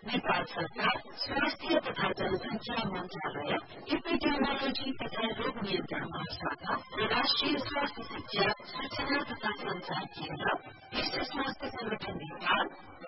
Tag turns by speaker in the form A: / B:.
A: नेपाल सरकार, स्वास्थ्य तथा जनसंख्या मन्त्रालय, एपिडेमियोलोजी तथा रोग नियन्त्रण महाशाखा र राष्ट्रिय स्वास्थ्य शिक्षा, सूचना तथा संचार केन्द्र, विश्व स्वास्थ्य संगठन नेपाल,